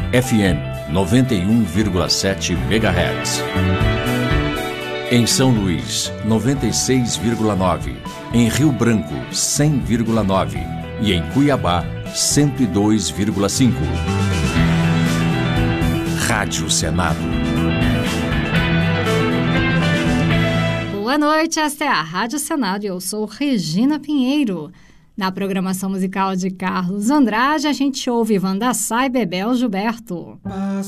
FM 91,7 MHz. Em São Luís, 96,9. Em Rio Branco, 100,9. E em Cuiabá, 102,5. Rádio Senado. Boa noite, esta é a Rádio Senado e eu sou Regina Pinheiro. Na programação musical de Carlos Andrade, a gente ouve Wanda Sá e Bebel Gilberto.